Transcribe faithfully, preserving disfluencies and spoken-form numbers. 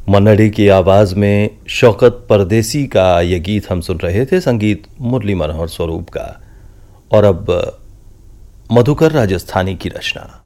मन्नड़ी की आवाज में शौकत परदेसी का ये गीत हम सुन रहे थे, संगीत मुरली मनोहर स्वरूप का। और अब मधुकर राजस्थानी की रचना।